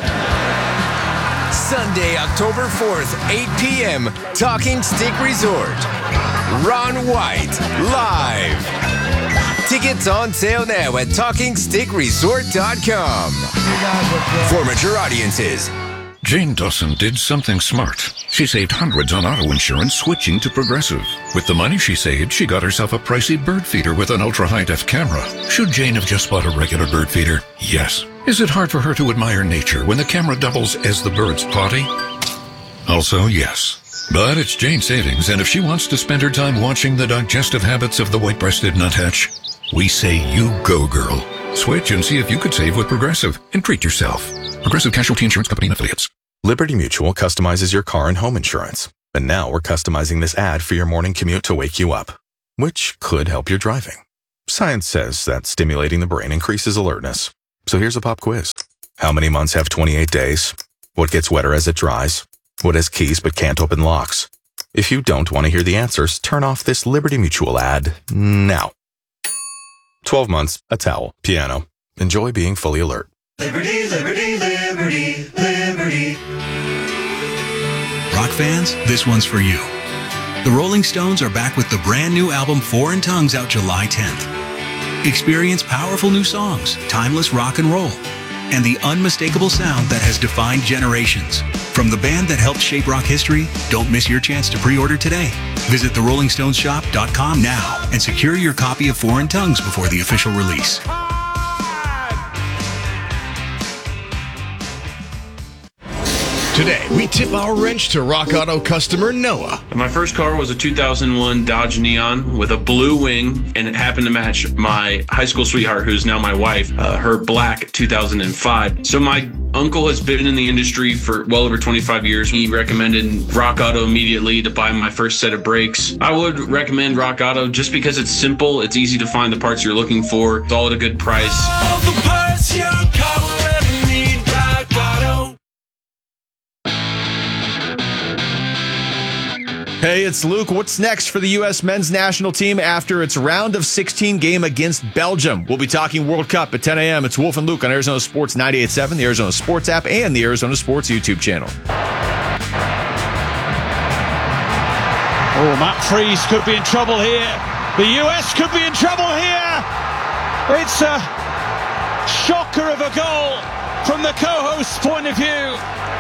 Sunday, October 4th, 8 p.m., Talking Stick Resort. Ron White, live. Tickets on sale now at TalkingStickResort.com. For mature audiences. Jane Dawson did something smart. She saved hundreds on auto insurance switching to Progressive. With the money she saved, she got herself a pricey bird feeder with an ultra-high-def camera. Should Jane have just bought a regular bird feeder? Yes. Is it hard for her to admire nature when the camera doubles as the bird's potty? Also, yes. But it's Jane's savings, and if she wants to spend her time watching the digestive habits of the white-breasted nuthatch, we say you go, girl. Switch and see if you could save with Progressive and treat yourself. Progressive Casualty Insurance Company and Affiliates. Liberty Mutual customizes your car and home insurance. And now we're customizing this ad for your morning commute to wake you up, which could help your driving. Science says that stimulating the brain increases alertness. So here's a pop quiz. How many months have 28 days? What gets wetter as it dries? What has keys but can't open locks? If you don't want to hear the answers, turn off this Liberty Mutual ad now. 12 months, a towel, piano. Enjoy being fully alert. Liberty, liberty, liberty, liberty. Rock fans, this one's for you. The Rolling Stones are back with the brand new album Foreign Tongues out July 10th. Experience powerful new songs, timeless rock and roll, and the unmistakable sound that has defined generations. From the band that helped shape rock history, don't miss your chance to pre-order today. Visit therollingstoneshop.com now and secure your copy of Foreign Tongues before the official release. Today, we tip our wrench to Rock Auto customer Noah. My first car was a 2001 Dodge Neon with a blue wing, and it happened to match my high school sweetheart, who's now my wife, her black 2005. So my uncle has been in the industry for well over 25 years. He recommended Rock Auto immediately to buy my first set of brakes. I would recommend Rock Auto just because it's simple, it's easy to find the parts you're looking for, it's all at a good price. All the parts your car will ever need, Rock Auto. Hey, it's Luke. What's next for the U.S. men's national team after its round of 16 game against Belgium? We'll be talking World Cup at 10 a.m. It's Wolf and Luke on Arizona Sports 98.7, the Arizona Sports app, and the Arizona Sports YouTube channel. Oh, Matt Freese could be in trouble here. The U.S. could be in trouble here. It's a shocker of a goal from the co-host's point of view.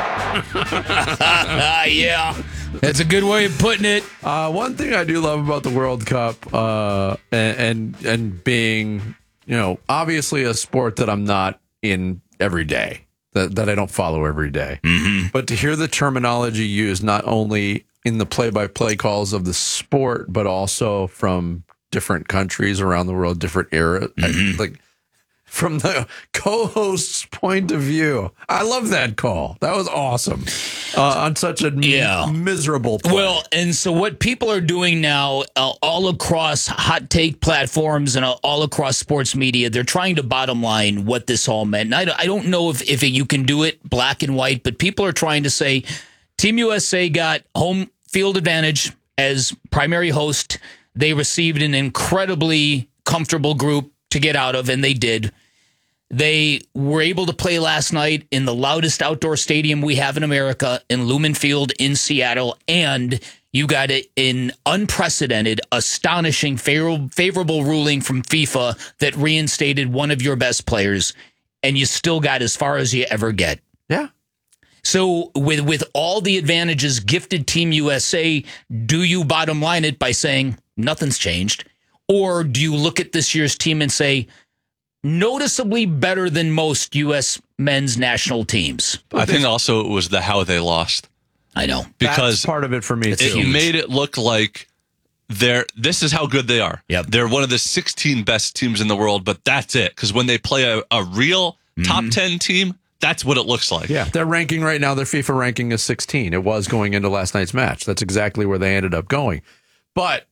Yeah. That's a good way of putting it. One thing I do love about the World Cup and being, obviously a sport that I'm not in every day, that I don't follow every day. Mm-hmm. But to hear the terminology used not only in the play-by-play calls of the sport, but also from different countries around the world, different eras, like from the co-host's point of view. I love that call. That was awesome. On such a miserable play. Well, and so what people are doing now all across hot take platforms and all across sports media, they're trying to bottom line what this all meant. And I don't know if you can do it black and white, but people are trying to say Team USA got home field advantage as primary host. They received an incredibly comfortable group to get out of, and they did. They were able to play last night in the loudest outdoor stadium we have in America, in Lumen Field in Seattle, and you got an unprecedented, astonishing, favorable ruling from FIFA that reinstated one of your best players, and you still got as far as you ever get. Yeah. So with all the advantages gifted Team USA, do you bottom line it by saying nothing's changed? Or do you look at this year's team and say, noticeably better than most U.S. men's national teams? I think also it was the how they lost. I know. Because that's part of it for me, too. It made it look like this is how good they are. Yep. They're one of the 16 best teams in the world, but that's it. Because when they play a real top 10 team, that's what it looks like. Yeah, their ranking right now, their FIFA ranking is 16. It was going into last night's match. That's exactly where they ended up going. But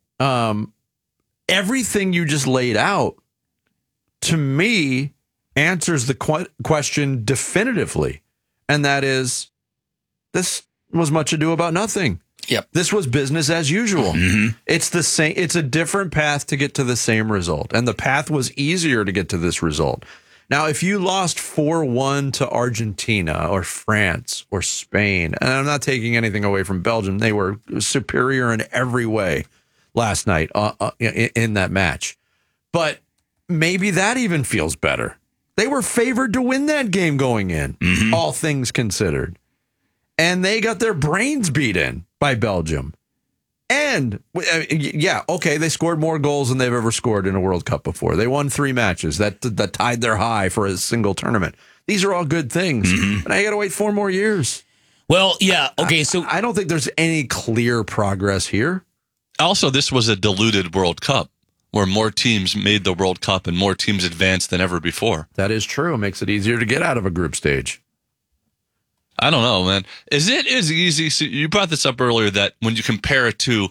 everything you just laid out, to me, answers the question definitively. And that is, this was much ado about nothing. Yep. This was business as usual. It's the same. It's a different path to get to the same result. And the path was easier to get to this result. Now, if you lost 4-1 to Argentina or France or Spain, and I'm not taking anything away from Belgium, they were superior in every way last night in that match. But maybe that even feels better. They were favored to win that game going in, all things considered. And they got their brains beat in by Belgium. And, they scored more goals than they've ever scored in a World Cup before. They won 3 matches. That tied their high for a single tournament. These are all good things. And I got to wait 4 more years. Well, yeah. Okay, so I don't think there's any clear progress here. Also, this was a diluted World Cup where more teams made the World Cup and more teams advanced than ever before. That is true. It makes it easier to get out of a group stage. I don't know, man. Is it as easy? So you brought this up earlier that when you compare it to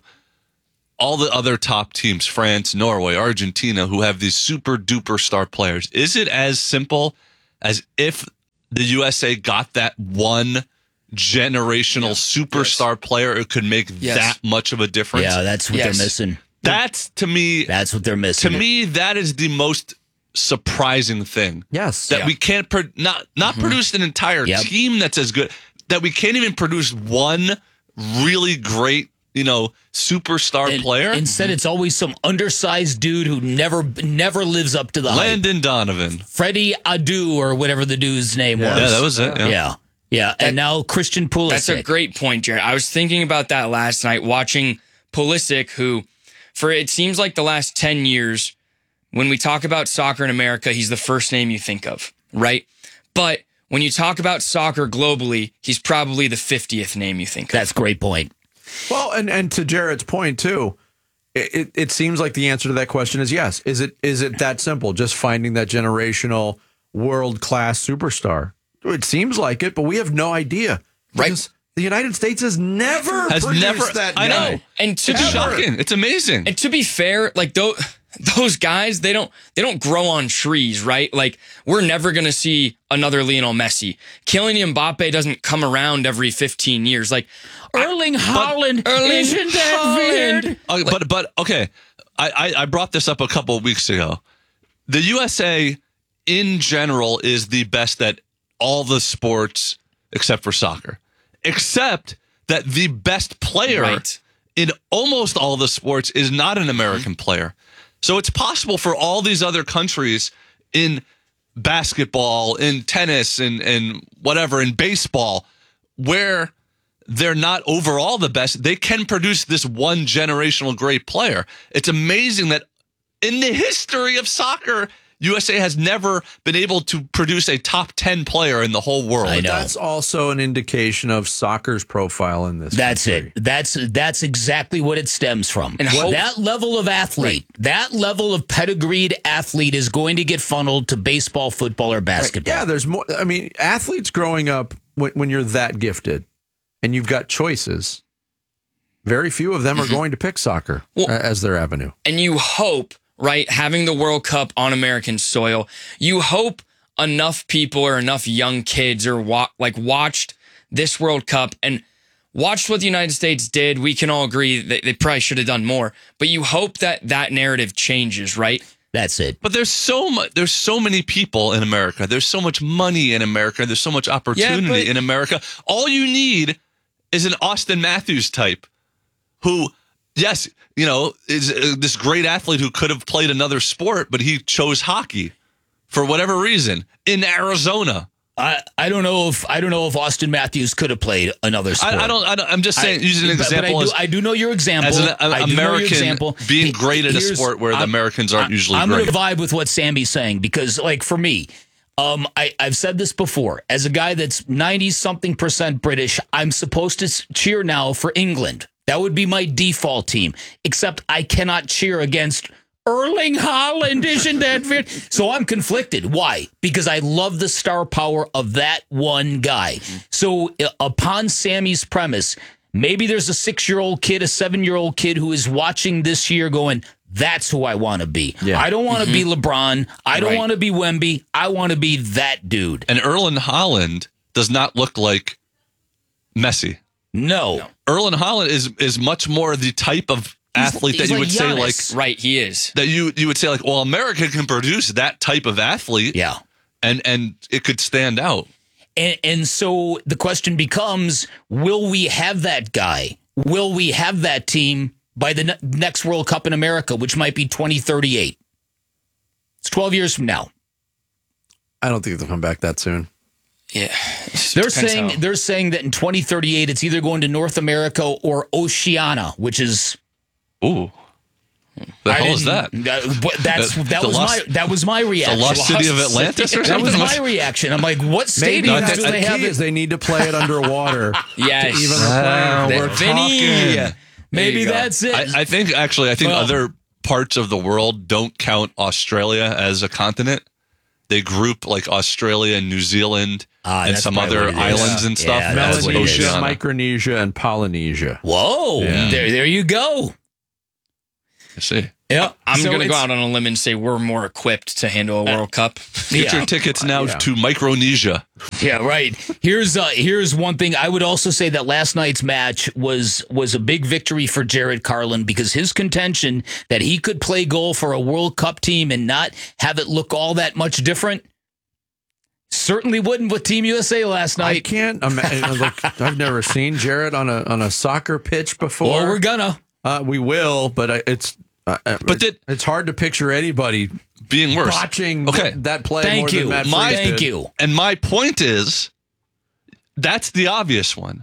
all the other top teams, France, Norway, Argentina, who have these super duper star players, is it as simple as if the USA got that one generational superstar player, it could make that much of a difference? Yeah, that's what they're missing. That's, to me... That's what they're missing. To me, that is the most surprising thing. Yes. That we can't... not produce an entire team that's as good. That we can't even produce one really great, superstar player. Instead, it's always some undersized dude who never lives up to the hype. Landon Donovan. Freddie Adu, or whatever the dude's name was. Yeah, that was it. Yeah. And now Christian Pulisic. That's a great point, Jared. I was thinking about that last night, watching Pulisic, who, for it seems like the last 10 years, when we talk about soccer in America, he's the first name you think of, right? But when you talk about soccer globally, he's probably the 50th name you think of. That's a great point. Well, and to Jared's point, too, it seems like the answer to that question is yes. Is it that simple, just finding that generational world-class superstar? It seems like it, but we have no idea. Right. The United States has never produced that guy. I know. And it's shocking. It's amazing. And to be fair, like those guys, they don't grow on trees, right? Like, we're never going to see another Lionel Messi. Kylian Mbappe doesn't come around every 15 years. Like, Erling Haaland, isn't that weird? But okay, I brought this up a couple of weeks ago. The USA, in general, is the best at all the sports except for soccer. Except that the best player in almost all the sports is not an American player. So it's possible for all these other countries in basketball, in tennis, and whatever, in baseball, where they're not overall the best, they can produce this one generational great player. It's amazing that in the history of soccer, USA has never been able to produce a top 10 player in the whole world. I know. That's also an indication of soccer's profile in this country. That's exactly what it stems from. And that level of athlete, that level of pedigreed athlete is going to get funneled to baseball, football, or basketball. Yeah, there's more. I mean, athletes growing up, when you're that gifted and you've got choices, very few of them are going to pick soccer as their avenue. And you hope, right, having the World Cup on American soil, you hope enough people or enough young kids or watched this World Cup and watched what the United States did. We can all agree that they probably should have done more, but you hope that narrative changes, right? That's it. But there's so many people in America. There's so much money in America. There's so much opportunity in America. All you need is an Austin Matthews type who, yes, is this great athlete who could have played another sport, but he chose hockey for whatever reason in Arizona. I don't know if Austin Matthews could have played another sport. I'm just saying, using an example. I do know your example. As an American being great at a sport where the Americans aren't usually I'm great. I'm going to vibe with what Sammy's saying because, like, for me, I've said this before. As a guy that's 90-something% British, I'm supposed to cheer now for England. That would be my default team, except I cannot cheer against Erling Haaland, isn't that weird? So I'm conflicted. Why? Because I love the star power of that one guy. So upon Sammy's premise, maybe there's a 6-year-old kid, a 7-year-old kid who is watching this year going, that's who I want to be. Yeah. I don't want to be LeBron. I don't want to be Wemby. I want to be that dude. And Erling Haaland does not look like Messi. No. Erling Haaland is much more the type of athlete that you would say, like, right, he is. That you would say, like, well, America can produce that type of athlete. Yeah. And it could stand out. And so the question becomes, will we have that guy? Will we have that team by the next World Cup in America, which might be 2038? It's 12 years from now. I don't think they'll come back that soon. Yeah. They're saying that in 2038 it's either going to North America or Oceania, which is the hell is that? That was my reaction. The lost city of Atlantis or something? That was my reaction. I'm like, what stadium do they have? They need to play it underwater. Yes. To even the Vinny. Maybe that's it. I think other parts of the world don't count Australia as a continent. They group like Australia and New Zealand and some other islands and stuff. Yeah, Melanesia, Micronesia, and Polynesia. Whoa. Yeah. There you go. I see. Yeah, I'm going to go out on a limb and say we're more equipped to handle a World Cup. Get your tickets now to Micronesia. Yeah, right. Here's one thing. I would also say that last night's match was a big victory for Jared Carlin because his contention that he could play goal for a World Cup team and not have it look all that much different certainly wouldn't with Team USA last night. I can't imagine. I've never seen Jared on a soccer pitch before. Well, we're gonna. We will, but it's hard to picture anybody being worse. Watching that play. Thank more you. Than Matt Thank you. And my point is, that's the obvious one.